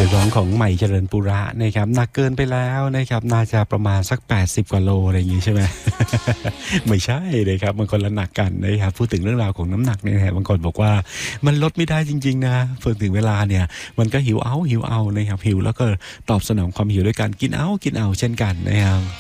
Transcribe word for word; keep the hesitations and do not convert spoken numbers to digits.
สียงร้องของใหม่เจริญปุระนะครับหนักเกินไปแล้วนะครับน่าจะประมาณสักแปดสิบกว่าโลอะไรอย่างงี้ใช่ไหม ไม่ใช่นะครับมันคนละหนักกันนะครับพูดถึงเรื่องราวของน้ำหนักเนี่ยนะบางคนบอกว่ามันลดไม่ได้จริงๆนะพอถึงเวลาเนี่ยมันก็หิวเอาหิวเอานะครับหิวแล้วก็ตอบสนองความหิวด้วยการกินเอากินเอาเช่นกันนะครับ